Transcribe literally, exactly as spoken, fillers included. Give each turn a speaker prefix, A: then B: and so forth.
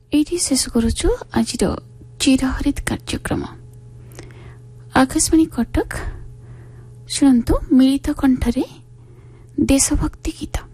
A: ଏଇଠି ଶେଷ କରୁଛୁ ଆଜିର ଚିରହରିତ କାର୍ଯ୍ୟକ୍ରମ। ଆକାଶବାଣୀ କଟକ। ଶୁଣନ୍ତୁ ମିଳିତ କଣ୍ଠରେ ଦେଶଭକ୍ତି ଗୀତ।